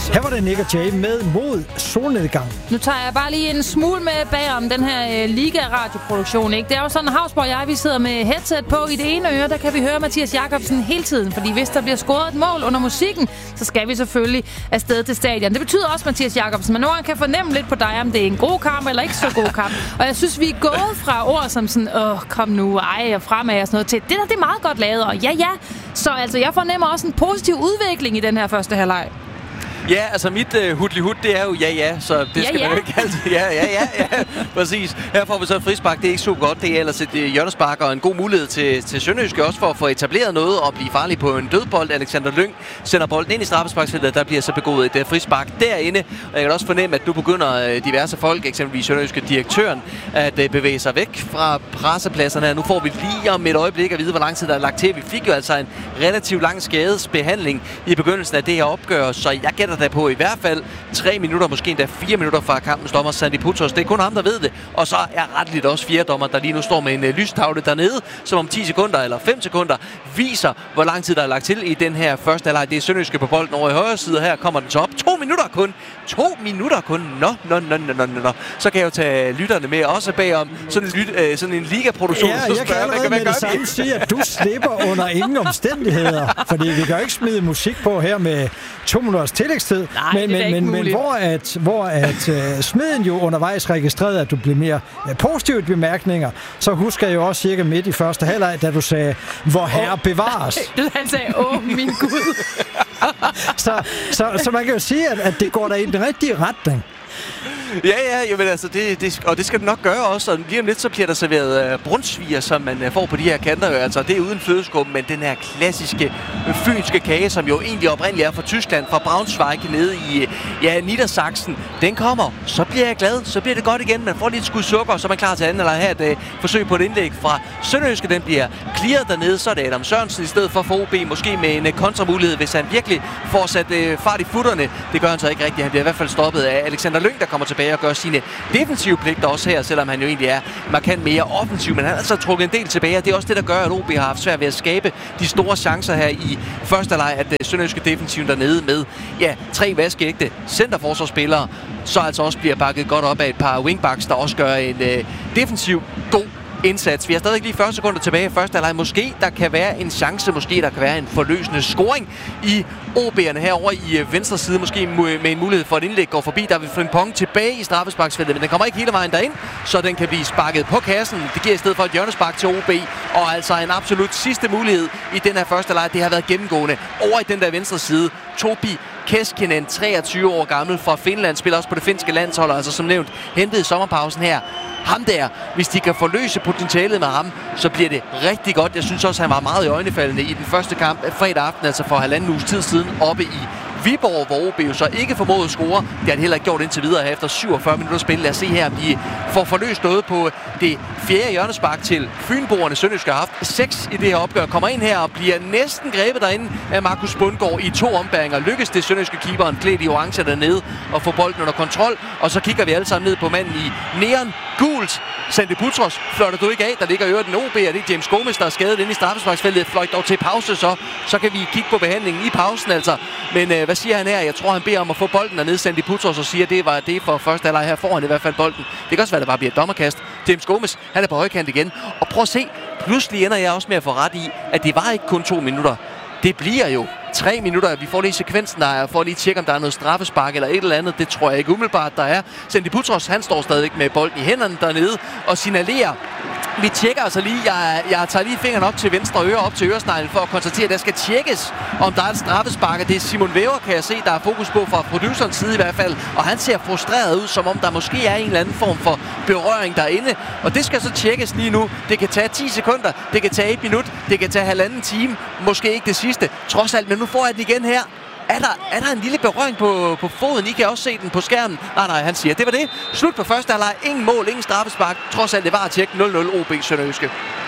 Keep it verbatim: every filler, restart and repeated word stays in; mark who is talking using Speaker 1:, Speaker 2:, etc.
Speaker 1: Her var det Nick og Jay med Mod Solnedgang.
Speaker 2: Nu tager jeg bare lige en smule med bag om den her øh, Liga-radioproduktion, ikke? Det er jo sådan, at Havsborg og jeg, vi sidder med headset på i det ene øre, der kan vi høre Mathias Jakobsen hele tiden. Fordi hvis der bliver scoret et mål under musikken, så skal vi selvfølgelig afsted til stadion. Det betyder også, Mathias Jakobsen, men nogen kan fornemme lidt på dig, om det er en god kamp eller ikke så god kamp. Og jeg synes, vi er gået fra ord som sådan, åh, kom nu, ej, og fremad og sådan noget til, det der, det er meget godt lavet, og ja, ja. Så altså, jeg fornemmer også en positiv udvikling i den her første halvleg.
Speaker 3: Ja, altså mit uh, hudli-hud, det er jo ja, ja, så det
Speaker 2: ja,
Speaker 3: skal
Speaker 2: ja.
Speaker 3: man jo ikke altid. Ja, ja, ja, ja, præcis. Her får vi så et frispark, det er ikke super godt. Det er ellers et uh, hjørnespark og en god mulighed til, til Sønderjyske også for at få etableret noget og blive farlig på en dødbold. Alexander Lyng sender bolden ind i straffesparksfeltet, der bliver så begået et uh, frispark derinde. Og jeg kan også fornemme, at nu begynder uh, diverse folk, eksempelvis Sønderjyske direktøren, at uh, bevæge sig væk fra pressepladserne her. Nu får vi lige om et øjeblik at vide, hvor lang tid der er lagt til. Vi fik jo altså en relativt lang skadesbehandling i begyndelsen af det her opgør, så jeg gætter der på i hvert fald tre minutter, måske endda fire minutter fra kampens dommer Sandy Putos. Det er kun ham, der ved det. Og så er retligt også fire dommer, der lige nu står med en uh, lystavle dernede, som om ti sekunder eller fem sekunder viser, hvor lang tid der er lagt til i den her første halvleg. Det er Sønderjyske på bolden over i højre side, og her kommer den så op. To minutter kun. To minutter kun. Nå, nå, nå, nå, nå, nå. Så kan jeg jo tage lytterne med også bagom sådan en, lyt, øh, sådan en ligaproduktion.
Speaker 1: Ja, jeg kan allerede med det samme sige, at du slipper under ingen omstændigheder. Fordi vi kan jo ikke smide musik på her med to minutters tillægstid.
Speaker 2: Nej,
Speaker 1: men,
Speaker 2: det er
Speaker 1: men, men, men hvor at, hvor at uh, smeden jo undervejs registrerede, at du blev mere uh, positivt bemærkninger, så husker jeg jo også cirka midt i første halvleg, da du sagde, hvor herre bevares.
Speaker 2: Han sagde, åh min Gud.
Speaker 1: så, så, så man kan jo sige, at, at det går der i den rigtige retning.
Speaker 3: Ja, ja, jamen, altså, det, det, og det skal det nok gøre også. Og lige om lidt, så bliver der serveret uh, brunsviger, som man uh, får på de her kanter. Altså, det er uden flødeskum, men den her klassiske uh, fynske kage, som jo egentlig oprindeligt er fra Tyskland, fra Braunschweig nede i uh, ja, Niedersachsen, den kommer. Så bliver jeg glad. Så bliver det godt igen. Man får lidt skud sukker, så er man klar til anden eller her et uh, forsøg på et indlæg fra Sønderjyske. Den bliver clearet dernede, så er det Adam Sørensen i stedet for for O B, måske med en uh, kontramulighed, hvis han virkelig får sat uh, fart i futterne. Det gør han så ikke rigtigt. Han bliver i hvert fald stoppet af Alexander Lyng, der kommer tilbage og gør sine defensive pligter også her, selvom han jo egentlig er markant mere offensiv, men han har altså trukket en del tilbage, og det er også det, der gør, at O B har haft svært ved at skabe de store chancer her i første halvleg, at Sønderjyske defensiven dernede med ja, tre vaskeægte centerforsvarsspillere, så altså også bliver bakket godt op af et par wingbacks, der også gør en øh, defensiv god indsats. Vi har stadig lige fyrre sekunder tilbage i første halvleg. Måske der kan være en chance, måske der kan være en forløsende scoring i O B'erne herovre i venstre side, måske med en mulighed for et indlæg går forbi. Der vil Frimpong tilbage i straffesparksfeltet, men den kommer ikke hele vejen derind, så den kan blive sparket på kassen. Det giver i stedet for et hjørnespark til O B, og altså en absolut sidste mulighed i den her første halvleg. Det har været gennemgående over i den der venstre side. Topi Keskinen, treogtyve år gammel fra Finland, spiller også på det finske landshold, altså som nævnt hentet i sommerpausen her. Ham der, hvis de kan forløse potentialet med ham, så bliver det rigtig godt. Jeg synes også, han var meget i øjnefaldende i den første kamp fredag aften, altså for halvanden uges tid siden, oppe i Viborg, hvor O B jo så ikke formåede at score. Det har de heller ikke gjort indtil videre her efter syvogfyrre minutter spil. Lad os se her, om de får forløst noget på det fjerde hjørnespark til Fynboerne. Sønderjyske har haft seks i det her opgør. Kommer ind her og bliver næsten grebet derinde af Markus Bundgaard i to ombæringer. Lykkes det Sønderjyske keeperen klædt i orange dernede og få bolden under kontrol. Og så kigger vi alle sammen ned på manden i neon gult. Sandy Putos fløjter du ikke af. Der ligger i øvrigt en O B, og det er James Gomes, der er skadet inde i straffesparksfeltet. Fløjt dog til pause, så, så kan vi kigge på behandlingen i pausen altså. Men øh, hvad siger han her? Jeg tror, han beder om at få bolden dernede. Sandy Putos og siger, at det var det for første halvleg. Her får han i hvert fald bolden. Det kan også være, at det bare bliver et dommerkast. James Gomes, han er på højkant igen. Og prøv at se, pludselig ender jeg også med at få ret i, at det var ikke kun to minutter. Det bliver jo tre minutter. Vi får lige sekvensen, der er, for lige tjekke, om der er noget straffespark eller et eller andet. Det tror jeg ikke umiddelbart, der er. Sandy Putos, han står stadig med bolden i hænderne dernede og signalerer. Vi tjekker altså lige, jeg, jeg tager lige fingeren op til venstre øre, op til øresneglen, for at konstatere, at der skal tjekkes, om der er et straffespark. Det er Simon Væver, kan jeg se, der er fokus på fra producerens side i hvert fald. Og han ser frustreret ud, som om der måske er en eller anden form for berøring derinde. Og det skal så tjekkes lige nu. Det kan tage ti sekunder, det kan tage et minut, det kan tage halvanden time. Måske ikke det sidste, trods alt, men nu får jeg den igen her. Er der, er der en lille berøring på, på foden? I kan også se den på skærmen. Nej, nej, han siger, det var det. Slut på første halvleg. Ingen mål, ingen straffespark. Trods alt, det var at tjekke nul nul O B Sønderjyske.